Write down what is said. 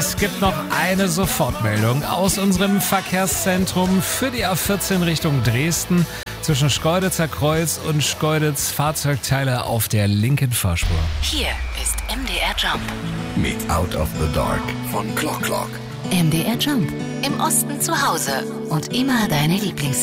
Es gibt noch eine Sofortmeldung aus unserem Verkehrszentrum für die A14 Richtung Dresden. Zwischen Schkeuditzer Kreuz und Schkeuditz Fahrzeugteile auf der linken Fahrspur. Hier ist MDR Jump. Mit Out of the Dark von Clock Clock. MDR Jump. Im Osten zu Hause und immer deine Lieblings